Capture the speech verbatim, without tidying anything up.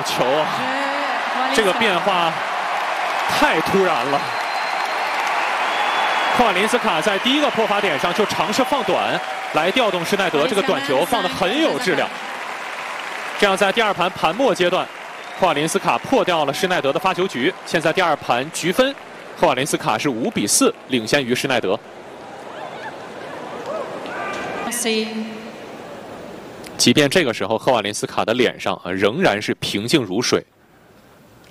球啊！这个变化太突然了。科瓦林斯卡在第一个破发点上就尝试放短，来调动施耐德，这个短球放得很有质量。这样在第二盘盘末阶段，科瓦林斯卡破掉了施耐德的发球局。现在第二盘局分，科瓦林斯卡是五比四领先于施耐德。即便这个时候，赫瓦林斯卡的脸上啊仍然是平静如水。